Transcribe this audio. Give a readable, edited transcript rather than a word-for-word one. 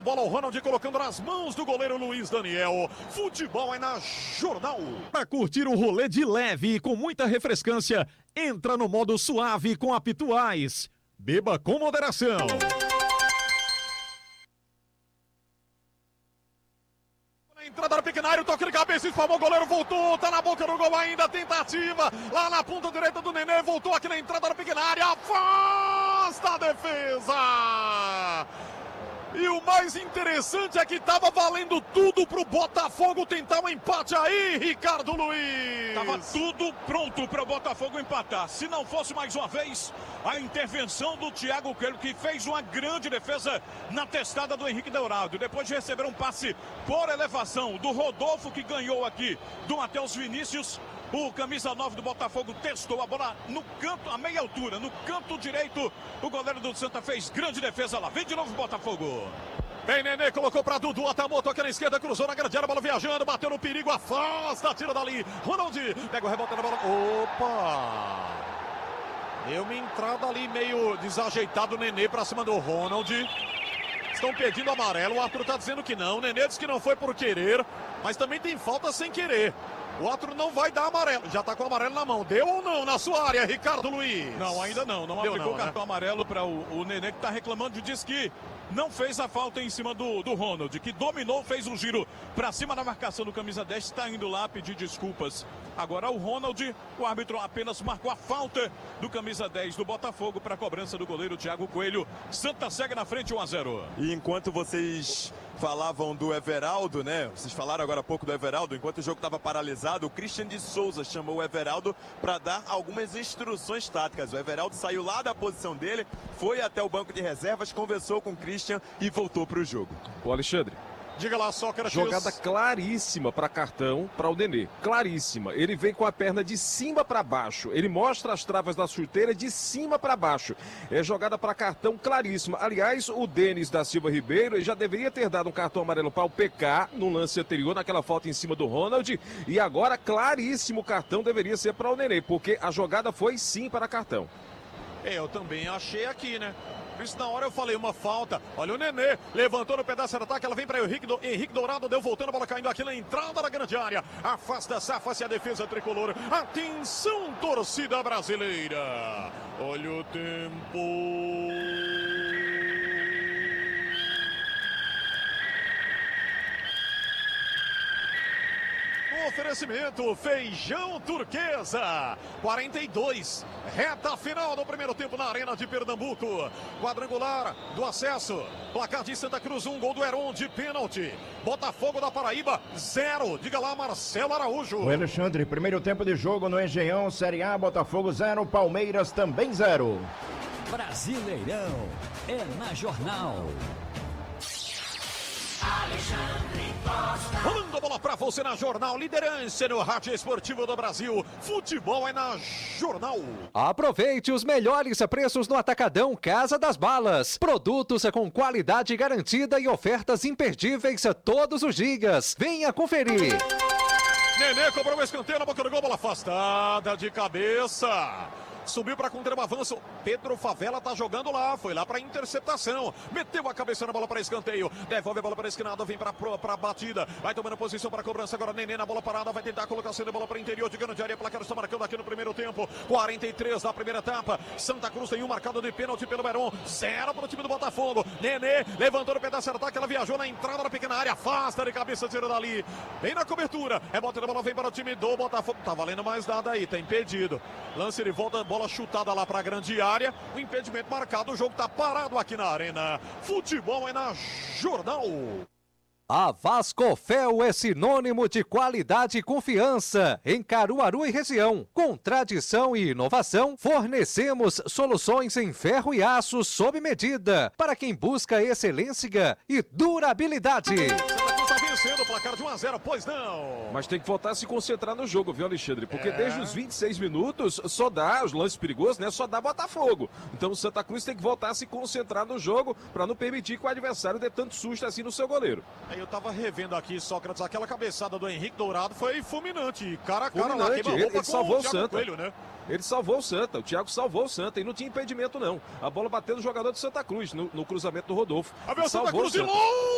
Bola o Ronald colocando nas mãos do goleiro Luiz Daniel. Futebol é na Jornal. Para curtir um rolê de leve e com muita refrescância, entra no modo suave com a Pituais. Beba com moderação. Na entrada do pequenário, toque de cabeça, espalmou o goleiro, voltou, tá na boca do gol ainda, tentativa, lá na ponta direita do Nenê, voltou aqui na entrada do pequenário, afasta a defesa! E o mais interessante é que estava valendo tudo pro Botafogo tentar um empate aí, Ricardo Luiz. Tava tudo pronto para o Botafogo empatar. Se não fosse mais uma vez a intervenção do Thiago Coelho, que fez uma grande defesa na testada do Henrique Dourado. Depois de receber um passe por elevação do Rodolfo, que ganhou aqui do Matheus Vinícius. O camisa 9 do Botafogo testou a bola no canto, a meia altura, no canto direito. O goleiro do Santa fez grande defesa lá. Vem de novo o Botafogo. Vem Nenê, colocou pra Dudu, Atamoto aqui na esquerda, cruzou na grande área, bola viajando, bateu no perigo, afasta, tira dali. Ronald, pega o rebote na bola. Opa! Deu uma entrada ali meio desajeitado, Nenê pra cima do Ronald. Estão pedindo amarelo, o Arthur tá dizendo que não. O Nenê disse que não foi por querer, mas também tem falta sem querer. O Arthur não vai dar amarelo, já tá com o amarelo na mão. Deu ou não na sua área, Ricardo Luiz? Não, ainda não. Não aplicou o cartão amarelo para o Nenê, que tá reclamando e diz que não fez a falta em cima do Ronald, que dominou, fez um giro para cima da marcação do camisa 10, está indo lá pedir desculpas. Agora o Ronald, o árbitro apenas marcou a falta do camisa 10 do Botafogo para a cobrança do goleiro Thiago Coelho. Santa segue na frente 1-0. E enquanto vocês falavam do Everaldo, né? Vocês falaram agora há pouco do Everaldo, enquanto o jogo estava paralisado, o Christian de Souza chamou o Everaldo para dar algumas instruções táticas. O Everaldo saiu lá da posição dele, foi até o banco de reservas, conversou com o Christian e voltou para o jogo. O Alexandre. Diga lá, Sócrates. Jogada claríssima para cartão para o Nenê. Claríssima. Ele vem com a perna de cima para baixo. Ele mostra as travas da chuteira de cima para baixo. É jogada para cartão claríssima. Aliás, o Denis da Silva Ribeiro já deveria ter dado um cartão amarelo para o PK no lance anterior, naquela falta em cima do Ronald. E agora, claríssimo cartão deveria ser para o Nenê, porque a jogada foi sim para cartão. Eu também achei aqui, né? Por isso, na hora eu falei uma falta. Olha o Nenê, levantou no pedaço de ataque, ela vem para Henrique Dourado, deu voltando, a bola caindo aqui na entrada da grande área. Afasta, safa-se a defesa tricolor. Atenção, torcida brasileira. Olha o tempo. Oferecimento Feijão Turquesa 42, reta final do primeiro tempo na Arena de Pernambuco, quadrangular do acesso, placar de Santa Cruz 1, gol do Heron de pênalti, Botafogo da Paraíba 0, diga lá Marcelo Araújo. O Alexandre, primeiro tempo de jogo no Engenhão, Série A, Botafogo 0, Palmeiras também 0. Brasileirão é na Jornal. Alexandre Costa. Rolando a bola pra você na Jornal, liderança no rádio esportivo do Brasil. Futebol é na Jornal. Aproveite os melhores preços no Atacadão Casa das Balas. Produtos com qualidade garantida e ofertas imperdíveis todos os dias. Venha conferir. Nenê cobrou o escanteio na boca do gol, bola afastada de cabeça. Subiu para conter o avanço. Pedro Favela tá jogando lá. Foi lá para interceptação. Meteu a cabeça na bola para escanteio. Devolve a bola para esquinada. Vem para batida. Vai tomando posição para cobrança. Agora Nenê na bola parada. Vai tentar a colocação de bola para interior de grande área. Placar está marcando aqui no primeiro tempo. 43 da primeira etapa. Santa Cruz tem um marcado de pênalti pelo Heron. 0 para o time do Botafogo. Nenê levantou no pedaço de ataque. Ela viajou na entrada da pequena área. Afasta de cabeça, tira dali. Vem na cobertura. Rebote da bola. Vem para o time do Botafogo. Tá valendo mais nada aí. Tá impedido. Lance de volta. Bola chutada lá para a grande área, o impedimento marcado, o jogo está parado aqui na Arena. Futebol é na Jornal. A Vascofel é sinônimo de qualidade e confiança em Caruaru e região. Com tradição e inovação, fornecemos soluções em ferro e aço sob medida para quem busca excelência e durabilidade. Está vencendo o placar de 1-0, pois não. Mas tem que voltar a se concentrar no jogo, viu, Alexandre? Porque desde os 26 minutos só dá os lances perigosos, né? Só dá Botafogo. Então o Santa Cruz tem que voltar a se concentrar no jogo para não permitir que o adversário dê tanto susto assim no seu goleiro. Eu tava revendo aqui, Sócrates, aquela cabeçada do Henrique Dourado foi fulminante. Cara a cara fulminante. lá, Ele salvou o Santa. Coelho, né? Ele salvou o Santa, o Thiago salvou o Santa e não tinha impedimento não. A bola bateu no jogador do Santa Cruz, no cruzamento do Rodolfo. Santa Cruz de longe!